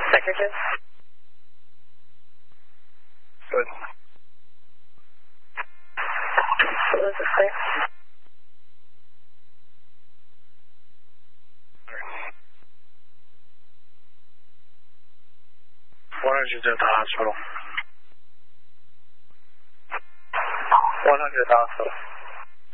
Secretary? Good. This is clear. One hundred at the hospital. 100 at the hospital.